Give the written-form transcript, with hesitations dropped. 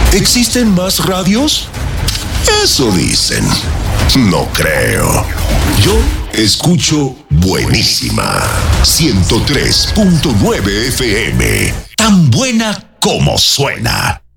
¿Existen más radios? Eso dicen. No creo. Yo escucho Buenísima 103.9 FM. Tan buena como suena.